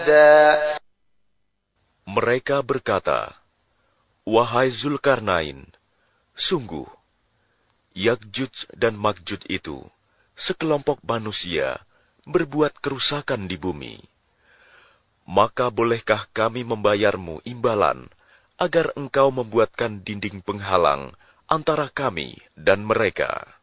Mereka berkata, "Wahai Zulkarnain, sungguh, Yakjuj dan Makjuj itu sekelompok manusia berbuat kerusakan di bumi. Maka bolehkah kami membayarmu imbalan agar engkau membuatkan dinding penghalang antara kami dan mereka?"